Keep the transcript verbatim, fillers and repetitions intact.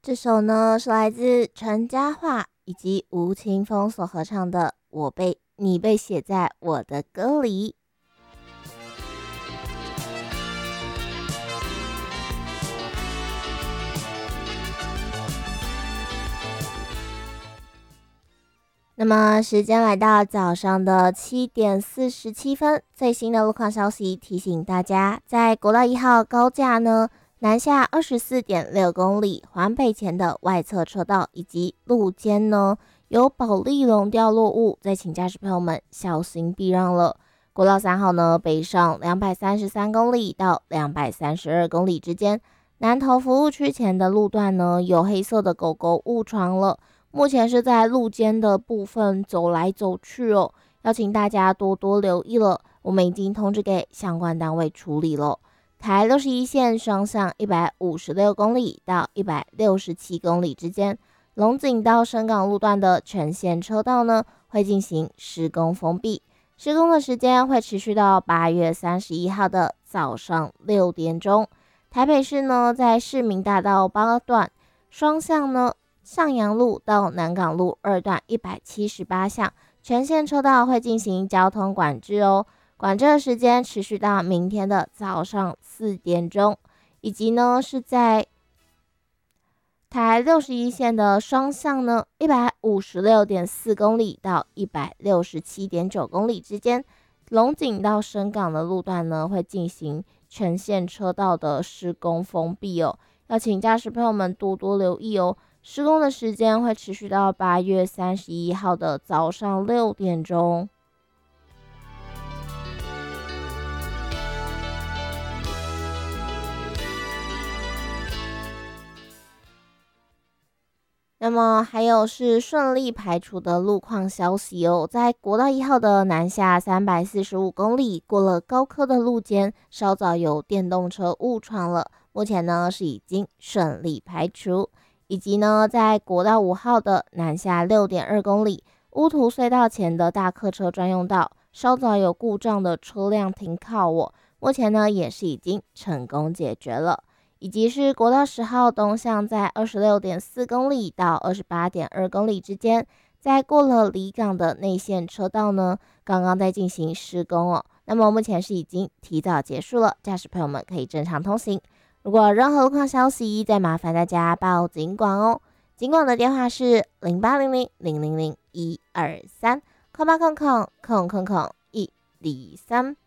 这首呢是来自陈嘉桦以及吴青峰所合唱的《我被你被写在我的歌里》。那么时间来到早上的七点四十七分，最新的路况消息提醒大家，在国道一号高架呢南下二十四点六公里环北前的外侧车道以及路肩呢有保丽龙掉落物，再请驾驶朋友们小心避让了。国道三号呢北上两百三十三公里到两百三十二公里之间，南投服务区前的路段呢有黑色的狗狗误闯了，目前是在路肩的部分走来走去哦，要请大家多多留意了。我们已经通知给相关单位处理了。台六十一线双向一百五十六公里到一百六十七公里之间，龙井到深港路段的全线车道呢会进行施工封闭，施工的时间会持续到八月三十一号的早上六点钟。台北市呢在市民大道八段双向呢向阳路到南港路二段一百七十八项全线车道会进行交通管制哦，管制的时间持续到明天的早上四点钟，以及呢是在台六十一线的双向呢一百五十六点四公里到一百六十七点九公里之间，龙井到深港的路段呢会进行全线车道的施工封闭哦，要请驾驶朋友们多多留意哦。施工的时间会持续到八月三十一号的早上六点钟。那么还有是顺利排除的路况消息哦，在国道一号的南下三百四十五公里，过了高科的路肩，稍早有电动车误闯了，目前呢是已经顺利排除。以及呢，在国道五号的南下六点二公里，乌涂隧道前的大客车专用道，稍早有故障的车辆停靠我，目前呢也是已经成功解决了。以及是国道十号东向在二十六点四公里到二十八点二公里之间，在过了离港的内线车道呢，刚刚在进行施工哦，那么目前是已经提早结束了，驾驶朋友们可以正常通行。如果有任何路况消息，再麻烦大家报警管哦。警管的电话是零八零零零零零一二三，空八空空空空空一二三。